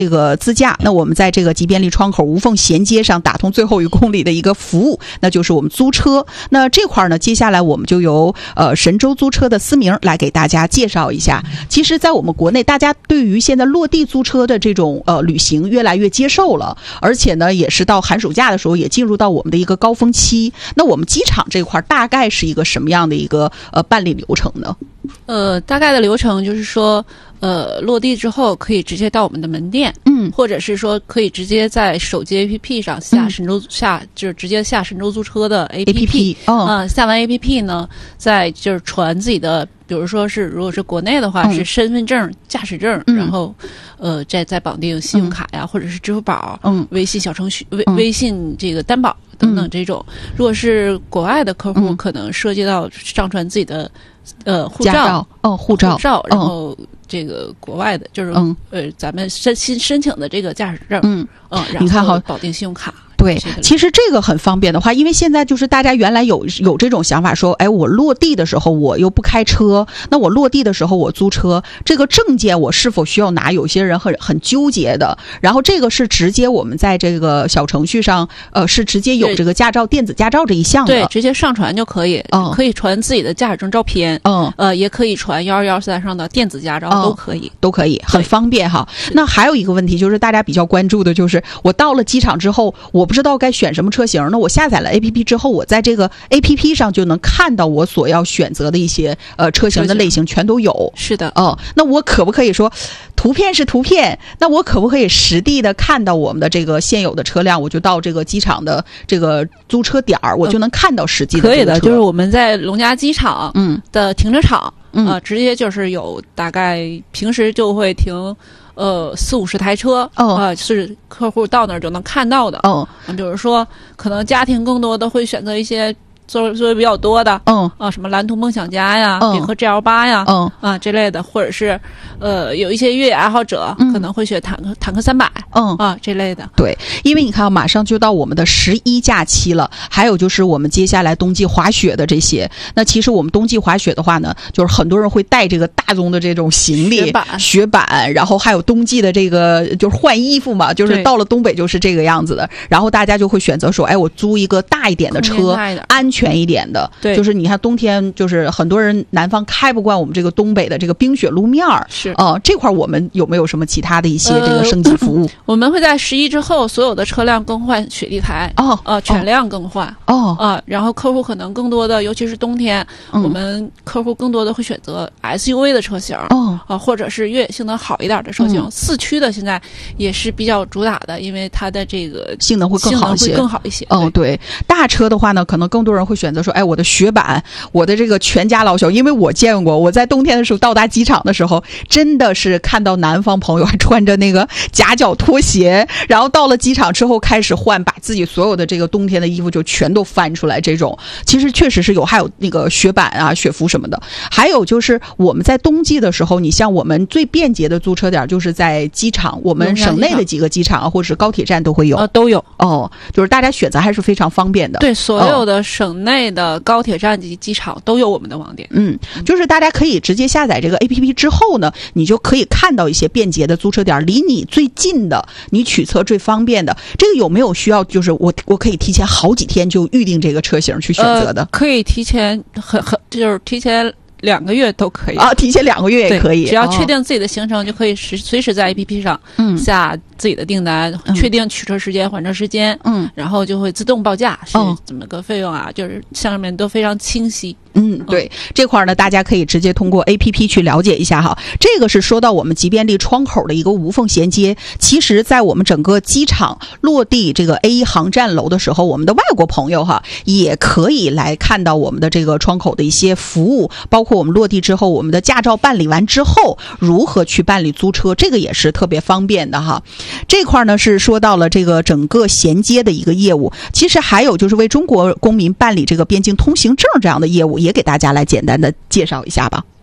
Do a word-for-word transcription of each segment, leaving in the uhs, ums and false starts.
这个自驾，那我们在这个集便利窗口无缝衔接上打通最后一公里的一个服务，那就是我们租车。那这块呢，接下来我们就由呃神州租车的思明来给大家介绍一下。其实在我们国内，大家对于现在落地租车的这种呃旅行越来越接受了，而且呢也是到寒暑假的时候也进入到我们的一个高峰期。那我们机场这块大概是一个什么样的一个呃办理流程呢？ 呃，大概的流程就是说，呃，落地之后可以直接到我们的门店， 嗯， 或者是说可以直接在手机 A P P 上下神州、嗯、下，就是直接下神州租车的 A P P， 啊、哦呃，下完 A P P 呢，再就是传自己的，比如说是如果是国内的话、嗯、是身份证、驾驶证，嗯、然后呃再再绑定信用卡呀，嗯、或者是支付宝、嗯、微信小程序、微、嗯、微信这个担保等等这种。嗯、如果是国外的客户，嗯、可能涉及到上传自己的。呃，护照， 照哦，护照， 护照，然后这个国外的，就是、嗯、呃，咱们申新申请的这个驾驶证，嗯嗯，然后你看好绑定信用卡。 对，其实这个很方便的话，因为现在就是大家原来有有这种想法说，哎，我落地的时候我又不开车，那我落地的时候我租车，这个证件我是否需要拿？有些人很很纠结的。然后这个是直接我们在这个小程序上，呃，是直接有这个驾照电子驾照这一项的， 对，直接上传就可以，嗯，可以传自己的驾驶证照片，嗯，呃，也可以传幺二幺三上的电子驾照，嗯、都可以， 都可以，很方便哈。那还有一个问题就是大家比较关注的就是，我到了机场之后，我不知道该选什么车型，那我下载了 A P P 之后，我在这个 A P P 上就能看到我所要选择的一些呃车型的类型全都有。 是的， 哦，那我可不可以说图片是图片？那我可不可以实地的看到我们的这个现有的车辆？我就到这个机场的这个租车点儿，我就能看到实际的、 呃。可以的，就是我们在龙嘉机场嗯的停车场，嗯啊、呃，直接就是有大概平时就会停。呃，四五十台车，哦，啊、呃，是客户到那儿就能看到的，哦，比如说，可能家庭更多的会选择一些座位座位比较多的，嗯，啊，什么蓝图梦想家呀，别克 G L 八呀，嗯，啊这类的，或者是，呃，有一些越野爱好者、嗯、可能会选坦克坦克三百，嗯，啊这类的， 对，因为你看，马上就到我们的十一假期了，还有就是我们接下来冬季滑雪的这些，那其实我们冬季滑雪的话呢，就是很多人会带这个大宗的这种行李， 雪板， 雪板，然后还有冬季的这个就是换衣服嘛，就是到了东北就是这个样子的，然后大家就会选择说，哎，我租一个大一点的车，安全全一点的， 对， 就是你看冬天，就是很多人南方开不惯我们这个东北的这个冰雪路面儿， 是呃，这块我们有没有什么其他的一些这个升级服务？呃、 我们会在十一之后，所有的车辆更换雪地台，哦，呃，全量更换，哦，啊、呃，然后客户可能更多的，尤其是冬天，嗯、我们客户更多的会选择 S U V 的车型，哦，啊、呃，或者是越野性能好一点的车型，嗯、四驱的现在也是比较主打的，因为它的这个性能会更好一些， 更好一些。 哦，对，大车的话呢，可能更多人会选择说，哎，我的雪板，我的这个全家老小，因为我见过，我在冬天的时候到达机场的时候，真的是看到南方朋友还穿着那个夹脚拖鞋，然后到了机场之后开始换，把自己所有的这个冬天的衣服就全都翻出来，这种其实确实是有，还有那个雪板啊、雪服什么的。还有就是我们在冬季的时候，你像我们最便捷的租车点就是在机场，我们省内的几个机场啊，或者是高铁站都会有， 呃，都有哦，就是大家选择还是非常方便的。 对，所有的省内的高铁站及机场都有我们的网点。 嗯，就是大家可以直接下载这个 A P P 之后呢，你就可以看到一些便捷的租车点，离你最近的，你取车最方便的。这个有没有需要？就是我我可以提前好几天就预定这个车型去选择的？ 呃、可以提前很很就是提前。两个月都可以啊，提前两个月也可以， 只要确定自己的行程，就可以随随时在 A P P 上下自己的订单，嗯、确定取车时间、还车时间，嗯，然后就会自动报价，是怎么个费用啊？就是上面都非常清晰。 嗯，对，嗯、这块呢，大家可以直接通过 A P P 去了解一下哈。这个是说到我们集便利窗口的一个无缝衔接。其实，在我们整个机场落地这个 A 一航站楼的时候，我们的外国朋友哈也可以来看到我们的这个窗口的一些服务，包括我们落地之后，我们的驾照办理完之后，如何去办理租车，这个也是特别方便的哈。这块呢是说到了这个整个衔接的一个业务。其实还有就是为中国公民办理这个边境通行证这样的业务。也给大家来简单的介绍一下吧。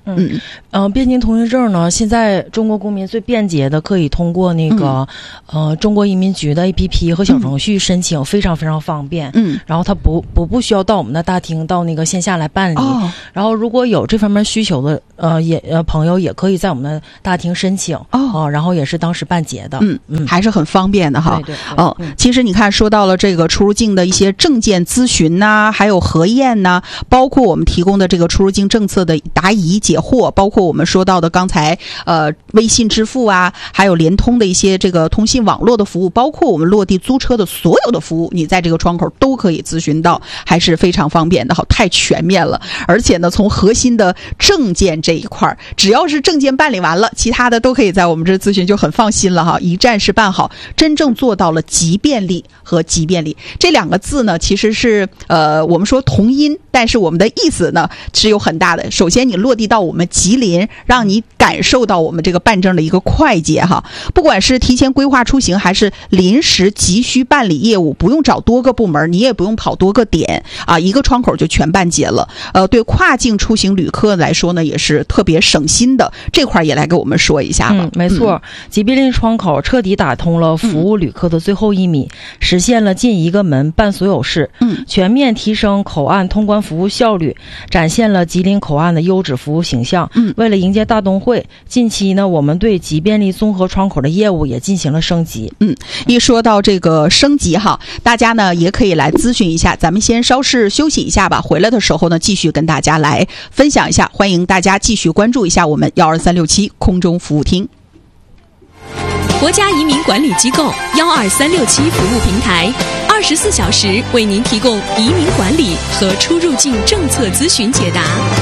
嗯嗯、呃，边境通行证呢，现在中国公民最便捷的可以通过那个、嗯、呃中国移民局的 A P P 和小程序申请，嗯、非常非常方便。嗯，然后他不不不需要到我们的大厅到那个线下来办理。哦，然后如果有这方面需求的呃也呃朋友也可以在我们的大厅申请。哦、呃，然后也是当时办结的。 嗯嗯，还是很方便的哈。 对对对。 哦、嗯，其实你看，说到了这个出入境的一些证件咨询呐、啊，还有核验呐、啊，包括我们提供的这个出入境政策的答疑解惑，包括我们说到的刚才呃微信支付啊，还有联通的一些这个通信网络的服务，包括我们落地租车的所有的服务，你在这个窗口都可以咨询到，还是非常方便的，好，太全面了。而且呢，从核心的证件这一块，只要是证件办理完了，其他的都可以在我们这咨询，就很放心了哈，一站式办好，真正做到了极便利和极便利这两个字呢，其实是呃我们说同音，但是我们的意思呢是有很大的。首先，你落地到我们吉林，让你感受到我们这个办证的一个快捷哈。不管是提前规划出行，还是临时急需办理业务，不用找多个部门，你也不用跑多个点啊，一个窗口就全办结了。呃，对跨境出行旅客来说呢，也是特别省心的。这块也来给我们说一下吧。 嗯，没错，极便利窗口彻底打通了服务旅客的最后一米，嗯、实现了进一个门办所有事，嗯，全面提升口岸通关服务效率，展现了吉林口岸的优质服务形象。嗯，为了迎接大冬会，近期呢，我们对极便利综合窗口的业务也进行了升级。 嗯，一说到这个升级哈，大家呢也可以来咨询一下。咱们先稍事休息一下吧，回来的时候呢，继续跟大家来分享一下。欢迎大家继续关注一下我们幺二三六七空中服务厅。 国家移民管理机构幺二三六七服务平台，二十四小时为您提供移民管理和出入境政策咨询解答。